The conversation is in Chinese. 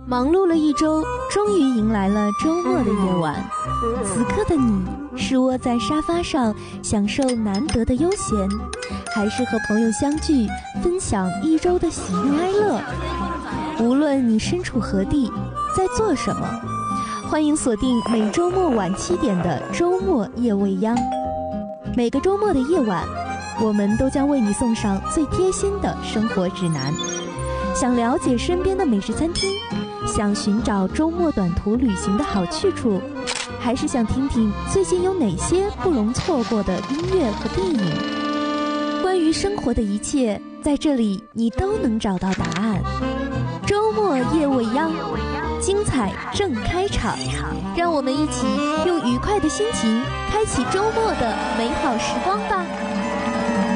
忙碌了一周，终于迎来了周末的夜晚。此刻的你是窝在沙发上享受难得的悠闲，还是和朋友相聚分享一周的喜怒哀乐？无论你身处何地，在做什么，欢迎锁定每周末晚7点的周末夜未央。每个周末的夜晚，我们都将为你送上最贴心的生活指南。想了解身边的美食餐厅，想寻找周末短途旅行的好去处，还是想听听最近有哪些不容错过的音乐和电影？关于生活的一切，在这里你都能找到答案。周末夜未央，精彩正开场，让我们一起用愉快的心情开启周末的美好时光吧。